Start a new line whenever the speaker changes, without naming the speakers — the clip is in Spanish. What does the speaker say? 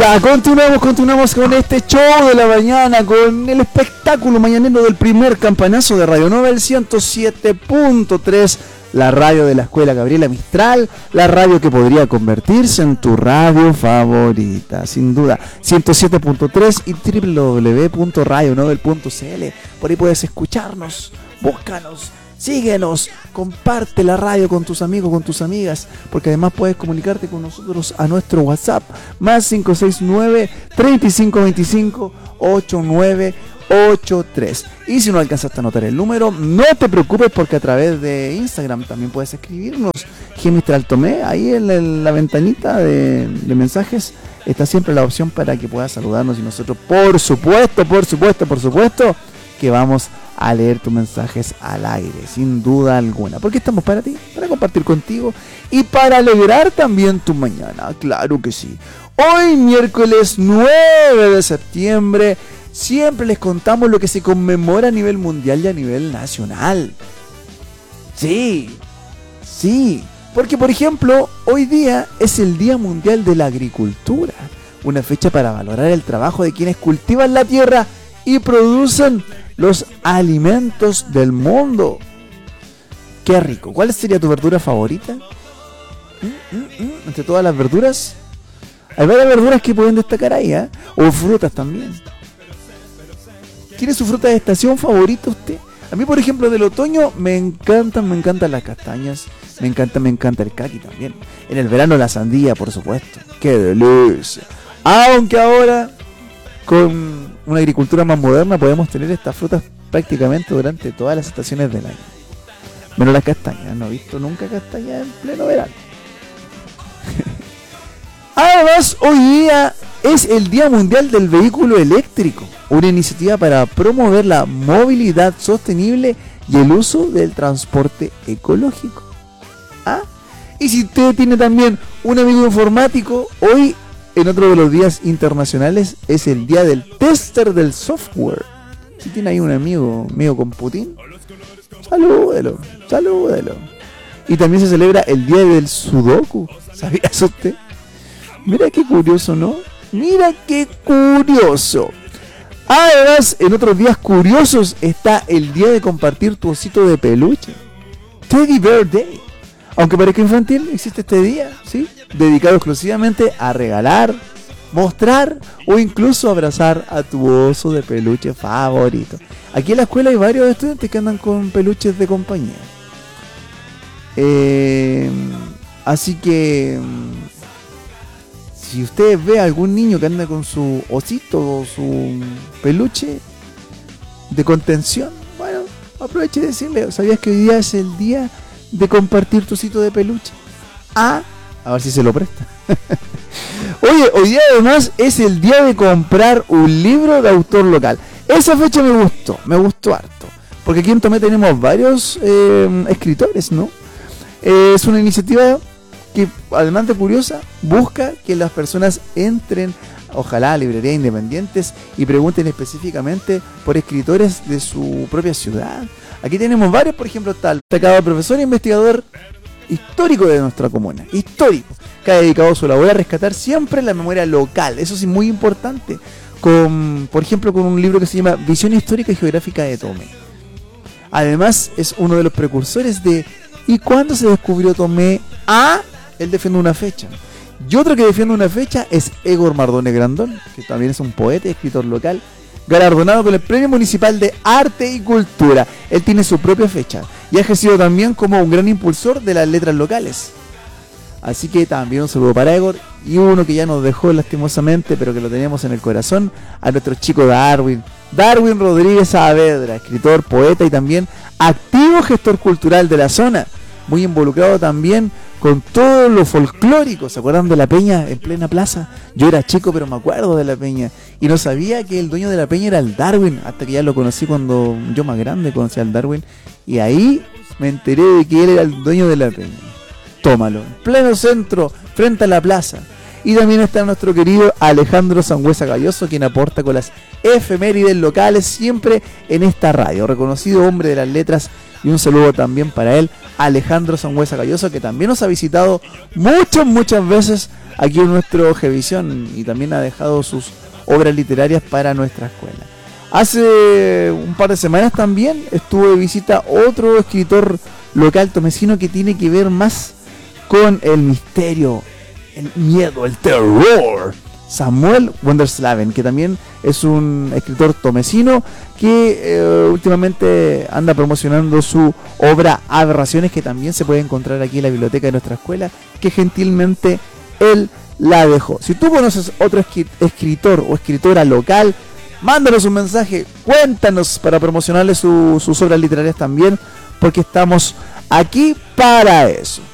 Ya, continuamos con este show de la mañana, con el espectáculo mañanero del primer campanazo de Radio Nova, el 107.3, la radio de la Escuela Gabriela Mistral, la radio que podría convertirse en tu radio favorita, sin duda, 107.3 y www.radionovel.cl, por ahí puedes escucharnos, búscanos. Síguenos, comparte la radio con tus amigos, con tus amigas, porque además puedes comunicarte con nosotros a nuestro WhatsApp, más 569-3525-8983. Y si no alcanzaste a anotar el número, no te preocupes, porque a través de Instagram también puedes escribirnos. Mistral Tomé, ahí en la ventanita de mensajes está siempre la opción para que puedas saludarnos, y nosotros, por supuesto, que vamos a leer tus mensajes al aire, sin duda alguna, porque estamos para ti, para compartir contigo y para alegrar también tu mañana, claro que sí. Hoy, miércoles 9 de septiembre, siempre les contamos lo que se conmemora a nivel mundial y a nivel nacional. Sí, porque por ejemplo, hoy día es el Día Mundial de la Agricultura, una fecha para valorar el trabajo de quienes cultivan la tierra y producen los alimentos del mundo. Qué rico. ¿Cuál sería tu verdura favorita? Entre todas las verduras, hay varias verduras que pueden destacar ahí, ¿eh? O frutas también. ¿Tiene su fruta de estación favorita usted? A mí, por ejemplo, del otoño me encantan las castañas, me encanta el caqui también. En el verano la sandía, por supuesto. ¡Qué delicia! Aunque ahora, con una agricultura más moderna, podemos tener estas frutas prácticamente durante todas las estaciones del año. Menos las castañas, no he visto nunca castañas en pleno verano. Además, hoy día es el Día Mundial del Vehículo Eléctrico, una iniciativa para promover la movilidad sostenible y el uso del transporte ecológico. Y si usted tiene también un amigo informático, hoy, en otro de los días internacionales, es el día del tester del software. Si tiene ahí un amigo mío con Putin, salúdelo. Y también se celebra el día del sudoku. ¿Sabías usted? Mira qué curioso, ¿no? Mira qué curioso. Además, en otros días curiosos está el día de compartir tu osito de peluche, Teddy Bear Day. Aunque parezca infantil, existe este día, ¿sí? Dedicado exclusivamente a regalar, mostrar o incluso abrazar a tu oso de peluche favorito. Aquí en la escuela hay varios estudiantes que andan con peluches de compañía. Así que, si usted ve a algún niño que anda con su osito o su peluche de contención, bueno, aproveche de decirle, ¿sabías que hoy día es el día de compartir tu osito de peluche? A ver si se lo presta. Oye, hoy día además es el día de comprar un libro de autor local. Esa fecha me gustó harto, porque aquí en Tomé tenemos varios escritores, ¿no? Es una iniciativa que, además de curiosa, busca que las personas entren, ojalá, a librerías independientes y pregunten específicamente por escritores de su propia ciudad. Aquí tenemos varios, por ejemplo, está el destacado profesor e investigador histórico de nuestra comuna, histórico, que ha dedicado su labor a rescatar siempre la memoria local. Eso sí, muy importante, por ejemplo, con un libro que se llama Visión Histórica y Geográfica de Tomé. Además, es uno de los precursores de ¿y cuándo se descubrió Tomé? Él defiende una fecha. Y otro que defiende una fecha es Egor Mardones Grandón, que también es un poeta y escritor local, galardonado con el Premio Municipal de Arte y Cultura. Él tiene su propia fecha y ha ejercido también como un gran impulsor de las letras locales. Así que también un saludo para Egor, y uno que ya nos dejó lastimosamente, pero que lo teníamos en el corazón, a nuestro chico Darwin Rodríguez Saavedra, escritor, poeta y también activo gestor cultural de la zona, muy involucrado también con todo lo folclórico. ¿Se acuerdan de la peña en plena plaza? Yo era chico, pero me acuerdo de la peña, y no sabía que el dueño de la peña era el Darwin, hasta que ya lo conocí cuando yo más grande conocí al Darwin, y ahí me enteré de que él era el dueño de la peña. Tómalo, en pleno centro, frente a la plaza. Y también está nuestro querido Alejandro Sangüesa Galloso, quien aporta con las efemérides locales siempre en esta radio. Reconocido hombre de las letras, y un saludo también para él, Alejandro Sangüesa Galloso, que también nos ha visitado muchas veces aquí en nuestro Gevisión y también ha dejado sus obras literarias para nuestra escuela. Hace un par de semanas también estuvo de visita otro escritor local tomecino que tiene que ver más con el misterio, el miedo, el terror. Samuel Wenderslaven, que también es un escritor tomecino que últimamente anda promocionando su obra Aberraciones, que también se puede encontrar aquí en la biblioteca de nuestra escuela, que gentilmente él la dejó. Si tú conoces otro escritor o escritora local, mándanos un mensaje, cuéntanos para promocionarle sus obras literarias también, porque estamos aquí para eso.